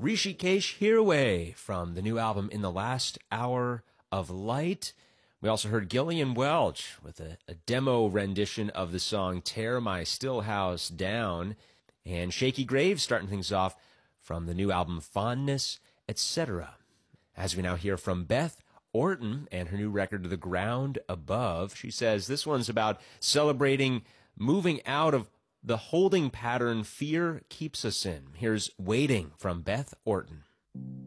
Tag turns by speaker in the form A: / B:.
A: Rishikesh Hirway from the new album In the Last Hour of Light. We also heard Gillian Welch with a demo rendition of the song Tear My Still House Down, and Shaky Graves starting things off from the new album Fondness, etc. As we now hear from Beth Orton and her new record The Ground Above, she says this one's about celebrating moving out of the holding pattern fear keeps us in. Here's Waiting from Beth Orton.